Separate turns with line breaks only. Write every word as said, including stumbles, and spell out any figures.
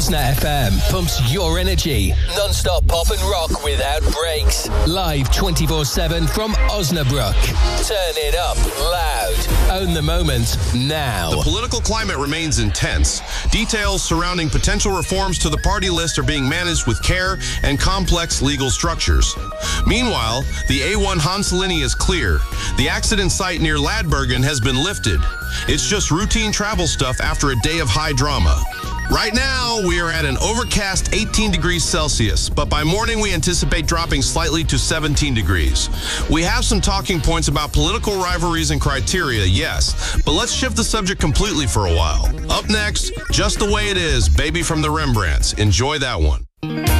Osna F M pumps your energy. Non-stop pop and rock without breaks. Live twenty-four seven from Osnabrück. Turn it up loud. Own the moment now.
The political climate remains intense. Details surrounding potential reforms to the party list are being managed with care and complex legal structures. Meanwhile, the A one Hanselini is clear. The accident site near Ladbergen has been lifted. It's just routine travel stuff after a day of high drama. Right now, we are at an overcast eighteen degrees Celsius, but by morning we anticipate dropping slightly to seventeen degrees. We have some talking points about political rivalries and criteria, yes, but let's shift the subject completely for a while. Up next, Just the Way It Is, Baby from the Rembrandts. Enjoy that one.